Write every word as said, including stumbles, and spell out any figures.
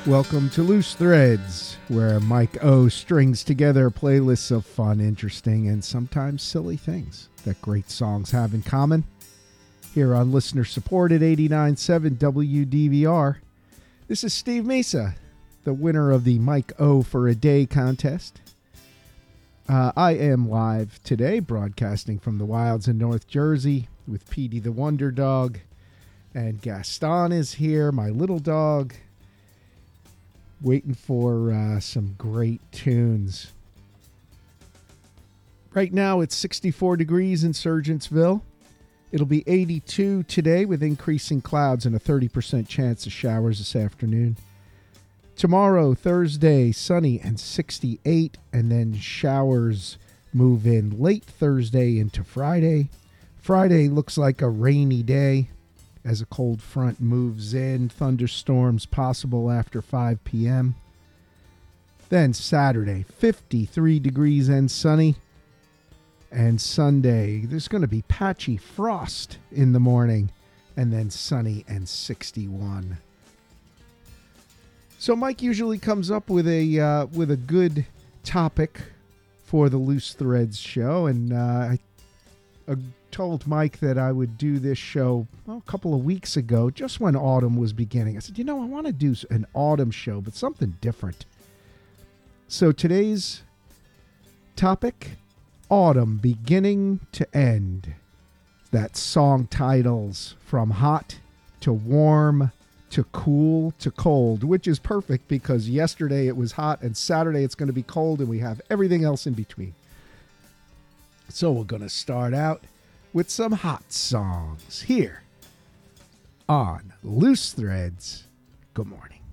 Welcome to Loose Threads, where Mike O strings together playlists of fun, interesting, and sometimes silly things that great songs have in common. Here on listener-supported eighty-nine point seven W D V R, this is Steve Mesa, the winner of the Mike O for a Day contest. Uh, I am live today, broadcasting from the wilds in North Jersey with Petey the Wonder Dog, and Gaston is here, my little dog, waiting for uh, some great tunes. Right now it's sixty-four degrees in Surgentsville. It'll be eighty-two today with increasing clouds and a thirty percent chance of showers this afternoon. Tomorrow, Thursday, sunny and sixty-eight, and then showers move in late Thursday into Friday. Friday looks like a rainy day as a cold front moves in. Thunderstorms possible after five p.m. Then Saturday, fifty-three degrees and sunny. And Sunday, there's going to be patchy frost in the morning, and then sunny and sixty-one. So Mike usually comes up with a uh, with a good topic for the Loose Threads show, and uh, I uh, told Mike that I would do this show well, a couple of weeks ago, just when autumn was beginning. I said, you know, I want to do an autumn show, but something different. So today's topic, autumn beginning to end. That song titles from hot to warm to cool to cold, which is perfect because yesterday it was hot and Saturday it's going to be cold and we have everything else in between. So we're going to start out with some hot songs here on Loose Threads. Good morning.